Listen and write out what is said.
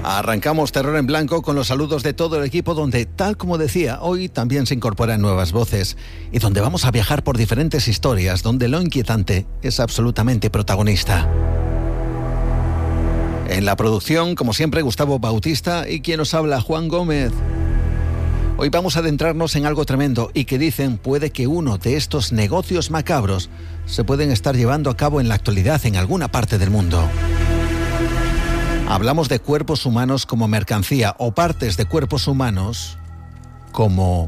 Arrancamos Terror en Blanco con los saludos de todo el equipo donde, tal como decía, hoy también se incorporan nuevas voces y donde vamos a viajar por diferentes historias donde lo inquietante es absolutamente protagonista. En la producción, como siempre, Gustavo Bautista y quien nos habla, Juan Gómez. Hoy vamos a adentrarnos en algo tremendo y que dicen puede que uno de estos negocios macabros se pueden estar llevando a cabo en la actualidad en alguna parte del mundo. Hablamos de cuerpos humanos como mercancía o partes de cuerpos humanos como